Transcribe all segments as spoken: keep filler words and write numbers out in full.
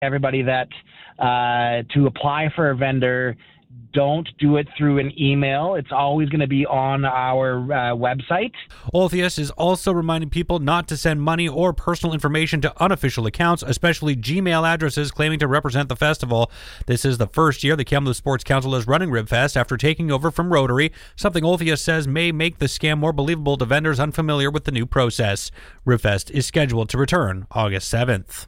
everybody that uh, to apply for a vendor, don't do it through an email. It's always going to be on our uh, website. Olthius is also reminding people not to send money or personal information to unofficial accounts, especially Gmail addresses claiming to represent the festival. This is the first year the Kamloops Sports Council is running Ribfest after taking over from Rotary, something Olthius says may make the scam more believable to vendors unfamiliar with the new process. Ribfest is scheduled to return August seventh.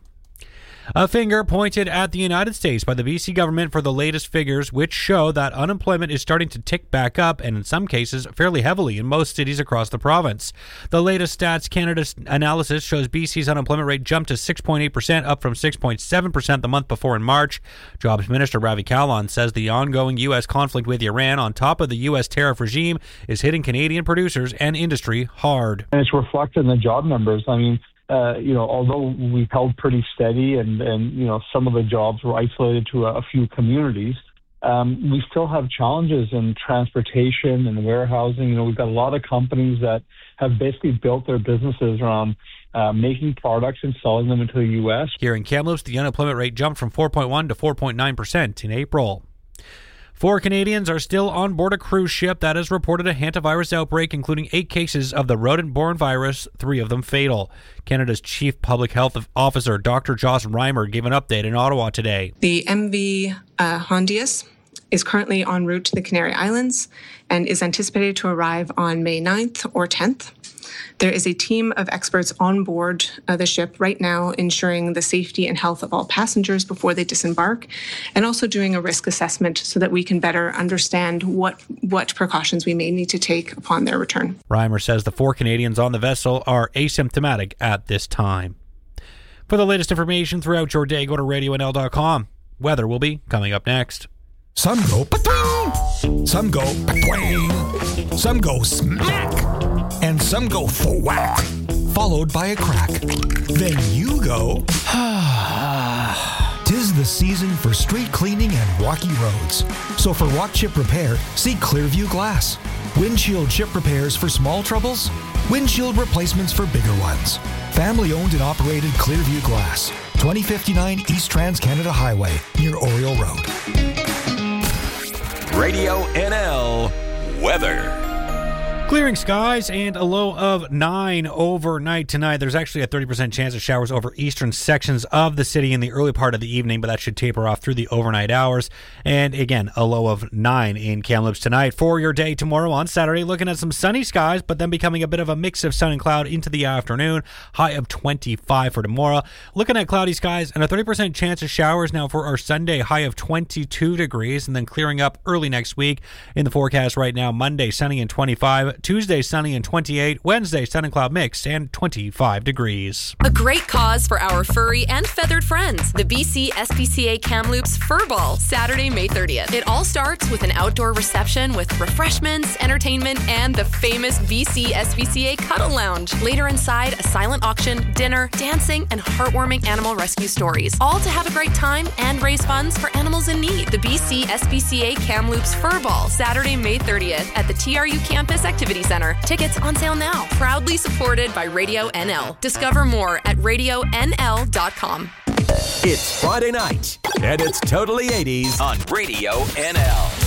A finger pointed at the United States by the B C government for the latest figures, which show that unemployment is starting to tick back up, and in some cases fairly heavily in most cities across the province. The latest Stats Canada analysis shows B C's unemployment rate jumped to six point eight percent, up from six point seven percent the month before in March. Jobs Minister Ravi Kahlon says the ongoing U S conflict with Iran, on top of the U S tariff regime, is hitting Canadian producers and industry hard. And it's reflected in the job numbers. I mean, Uh, you know, although we held pretty steady and, and, you know, some of the jobs were isolated to a, a few communities, um, we still have challenges in transportation and warehousing. You know, we've got a lot of companies that have basically built their businesses around uh, making products and selling them into the U S. Here in Kamloops, the unemployment rate jumped from four point one to four point nine percent in April. Four Canadians are still on board a cruise ship that has reported a hantavirus outbreak, including eight cases of the rodent-borne virus, three of them fatal. Canada's Chief Public Health Officer, Doctor Joss Reimer, gave an update in Ottawa today. The M V uh, Hondius is currently en route to the Canary Islands and is anticipated to arrive on May ninth or tenth. There is a team of experts on board uh, the ship right now, ensuring the safety and health of all passengers before they disembark, and also doing a risk assessment so that we can better understand what, what precautions we may need to take upon their return. Reimer says the four Canadians on the vessel are asymptomatic at this time. For the latest information throughout your day, go to radio n l dot com. Weather will be coming up next. Some go pa-twing, some go pa-twing, some go smack, and some go thwack, followed by a crack. Then you go, tis the season for street cleaning and rocky roads. So for rock chip repair, see Clearview Glass. Windshield chip repairs for small troubles, windshield replacements for bigger ones. Family owned and operated Clearview Glass, twenty fifty-nine East Trans-Canada Highway, near Oriole Road. Radio N L weather. Clearing skies and a low of nine overnight tonight. There's actually a thirty percent chance of showers over eastern sections of the city in the early part of the evening, but that should taper off through the overnight hours. And again, a low of nine in Kamloops tonight. For your day tomorrow on Saturday, looking at some sunny skies, but then becoming a bit of a mix of sun and cloud into the afternoon. High of twenty-five for tomorrow. Looking at cloudy skies and a thirty percent chance of showers now for our Sunday. High of twenty-two degrees, and then clearing up early next week. In the forecast right now, Monday sunny and twenty-five. Tuesday sunny and twenty-eight, Wednesday sun and cloud mix and twenty-five degrees. A great cause for our furry and feathered friends, the B C S P C A Kamloops Fur Ball, Saturday, May thirtieth. It all starts with an outdoor reception with refreshments, entertainment, and the famous B C S P C A Cuddle Lounge. Later inside, a silent auction, dinner, dancing, and heartwarming animal rescue stories, all to have a great time and raise funds for animals in need. The B C S P C A Kamloops Fur Ball, Saturday, May thirtieth at the T R U Campus Activity Center. Tickets on sale now. Proudly supported by Radio N L. Discover more at radio n l dot com. It's Friday night, and it's totally eighties on Radio N L.